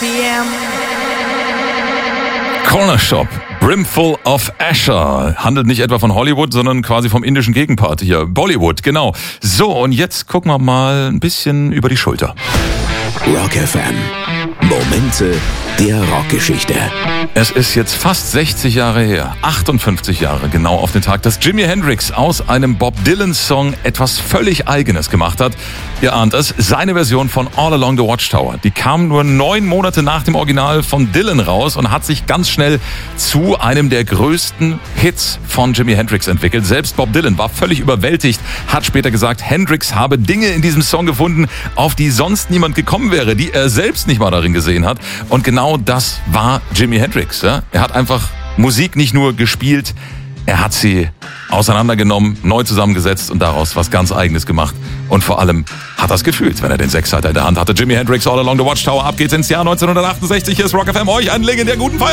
p.m. Corner Shop, Brimful of Asher. Handelt nicht etwa von Hollywood, sondern quasi vom indischen Gegenpart hier. Bollywood, genau. So, und jetzt gucken wir mal ein bisschen über die Schulter. Rock FM. Momente der Rockgeschichte. Es ist jetzt fast 60 Jahre her, 58 Jahre genau auf den Tag, dass Jimi Hendrix aus einem Bob Dylan-Song etwas völlig Eigenes gemacht hat. Ihr ahnt es, seine Version von All Along the Watchtower. Die kam nur 9 Monate nach dem Original von Dylan raus und hat sich ganz schnell zu einem der größten Hits von Jimi Hendrix entwickelt. Selbst Bob Dylan war völlig überwältigt, hat später gesagt, Hendrix habe Dinge in diesem Song gefunden, auf die sonst niemand gekommen wäre, die er selbst nicht mal darin gesehen hat. Und genau das war Jimi Hendrix. Ja? Er hat einfach Musik nicht nur gespielt, er hat sie auseinandergenommen, neu zusammengesetzt und daraus was ganz Eigenes gemacht. Und vor allem hat er es gefühlt, wenn er den Sechsseiter in der Hand hatte. Jimi Hendrix, All Along the Watchtower. Ab geht's ins Jahr 1968. Hier ist Rock FM. Euch einen legendären guten Feierabend.